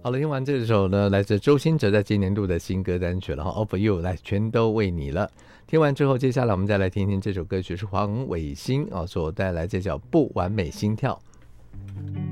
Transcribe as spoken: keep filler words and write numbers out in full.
好了，听完这首呢，来自周兴哲在今年度的新歌单曲了哈 ，All for You， 来全都为你了。听完之后，接下来我们再来听听这首歌曲是黄伟星啊所带来，这叫不完美心跳。